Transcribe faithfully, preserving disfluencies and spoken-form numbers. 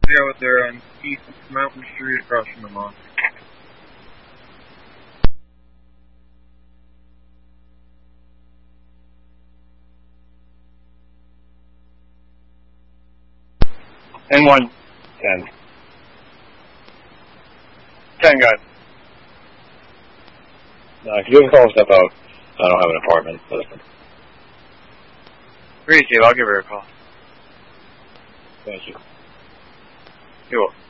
Yeah, out there on East Mountain Street across from the mosque. N one, ten. ten, guys. No, if you can call step out, I don't have an apartment. Listen. Appreciate it. I'll give her a call. Thank you. You're welcome.